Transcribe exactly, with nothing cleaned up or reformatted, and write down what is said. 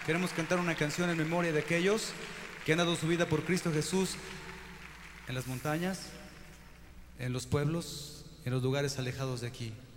Queremos cantar una canción en memoria de aquellos que han dado su vida por Cristo Jesús en las montañas, en los pueblos, en los lugares alejados de aquí.